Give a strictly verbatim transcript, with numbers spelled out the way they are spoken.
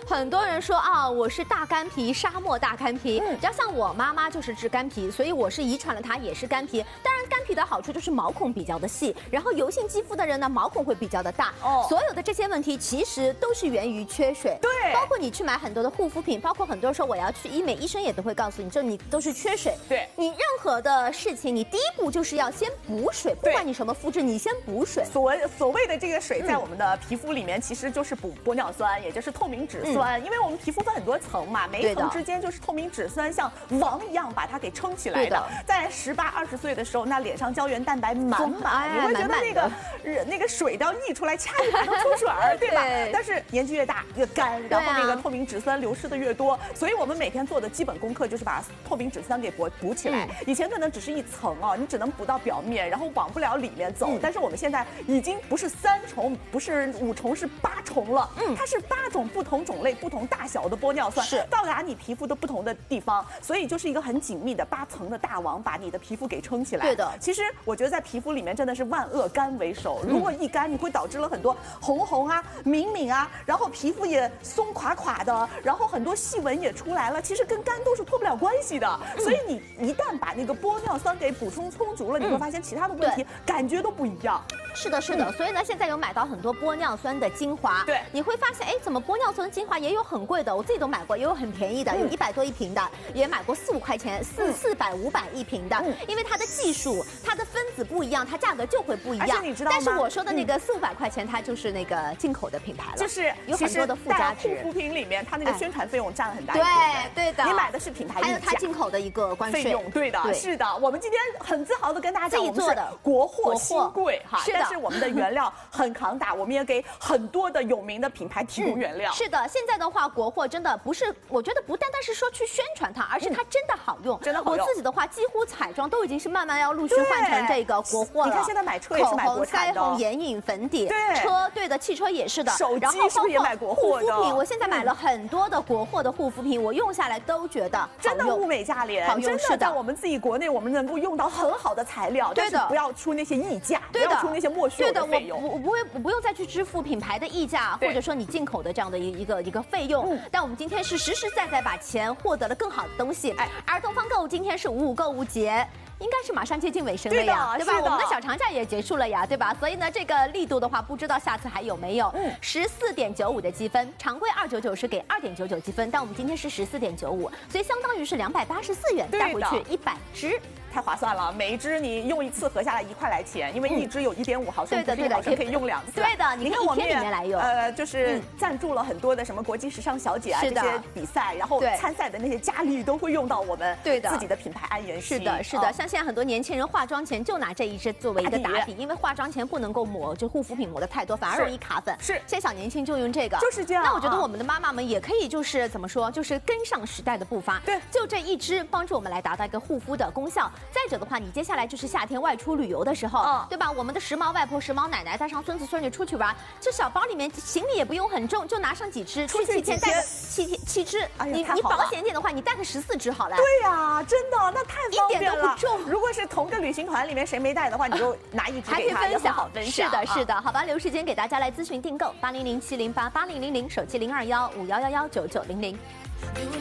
很多人说啊，我是大干皮，沙漠大干皮。 嗯， 只要像我妈妈就是治干皮，所以我是遗传了她也是干皮。当然，干皮的好处就是毛孔比较的细，然后油性肌肤的人呢，毛孔会比较的大。哦，所有的这些问题其实都是源于缺水。 对， 包括你去买很多的护肤品，包括很多人说我要去医美，医生也都会告诉你，这你都是缺水。 对， 你任何的事情，你第一步就是要先补水，不管你什么肤质，你先补水。 所所谓的这个水，在我们的皮肤里面，其实就是补玻尿酸，也就是透明质酸。嗯，因为我们皮肤分很多层嘛，每一层之间就是透明质酸像网一样把它给撑起来的。在十八二十岁的时候，那脸上胶原蛋白满满，你会觉得那个那个水都要溢出来，掐一把都出水儿，对吧？但是年纪越大越干，然后那个透明质酸流失的越多，所以我们每天做的基本功课就是把透明质酸给补补起来。以前可能只是一层哦，你只能补到表面，然后往不了里面走。但是我们现在已经不是三重，不是五重，是八重了。嗯，它是八种不同种类、不同大小的玻尿酸，是到达你皮肤的不同的地方，所以就是一个很紧密的八层的大网，把你的皮肤给撑起来。对的，其实我觉得在皮肤里面真的是万恶干为首，如果一干，你会导致了很多红红啊、敏敏啊，然后皮肤也松垮垮的，然后很多细纹也出来了。其实跟干都是脱不了关系的，所以你一旦把那个玻尿酸给补充充足了，你会发现其他的问题感觉都不一样。是的，是的，嗯，所以呢，现在有买到很多玻尿酸的精华，对，你会发现，哎，怎么玻尿酸精华也有很贵的，我自己都买过，也有很便宜的，有一百多一瓶的，也买过四五块钱，四四百五百一瓶的，嗯，因为它的技术、它的分子不一样，它价格就会不一样。而且你知道吗？但是我说的那个四五百块钱，它就是那个进口的品牌了，就是有很多的附加值。护肤品里面，它那个宣传费用占了很大一部分。对对的，你买的是品牌溢价，还有它进口的一个关税费用。对的，是的。我们今天很自豪的跟大家讲，我们是国货新贵哈，是的。但是我们的原料很扛打，我们也给很多的有名的品牌提供原料。嗯，是的，现在的话，国货真的不是，我觉得不单单是说去宣传它，而是它真的好用。真的好用。我自己的话，几乎彩妆都已经是慢慢要陆续换成这个国货了。你看现在买车也是买国产的，口红、腮红、眼影、粉底，对，车对的，汽车也是的。手机是不是也买国货的？护肤品，我现在买了很多的国货的护肤品，我用下来都觉得真的物美价廉，好用。真的在我们自己国内，我们能够用到很好的材料，但是不要出那些溢价，不要出那些莫须有的费用。我我不会，我不用再去支付品牌的溢价，或者说你进口的这样的一一个一个费用。嗯，但我们今天是实实在在把钱获得了更好的东西。哎，儿童方购今天是五五购物节。应该是马上接近尾声了呀，对吧？我们的小长假也结束了呀，对吧？所以呢，这个力度的话，不知道下次还有没有。嗯，十四点九五的积分，常规二九九是给二点九九积分，但我们今天是十四点九五，所以相当于是两百八十四元带回去一百支。太划算了，每一支你用一次合下来一块来钱，因为一支有一点五毫升，对的对的，可以用两次。对的，你看我们里面来用，呃，就是赞助了很多的什么国际时尚小姐啊这些比赛，然后参赛的那些佳丽都会用到我们对的自己的品牌安颜烯。是的，是的，像现在很多年轻人化妆前就拿这一支作为一个打底，因为化妆前不能够抹就护肤品抹的太多，反而容易卡粉。是，现在小年轻就用这个，就是这样。那我觉得我们的妈妈们也可以就是怎么说，就是跟上时代的步伐。对，就这一支帮助我们来达到一个护肤的功效。再者的话，你接下来就是夏天外出旅游的时候，嗯，对吧？我们的时髦外婆、时髦奶奶带上孙子孙女出去玩，这小包里面行李也不用很重，就拿上几支，出去几天带个七天七支。哎呀，你你保险点的话，你带个十四支好了。对呀，真的那太方便了，一点都不重。如果是同个旅行团里面谁没带的话，你就拿一支给他，还可以分享。分享。是的，是的，好吧，留时间给大家来咨询订购，八零零七零八八零零零，手机零二幺五幺幺幺九九零零。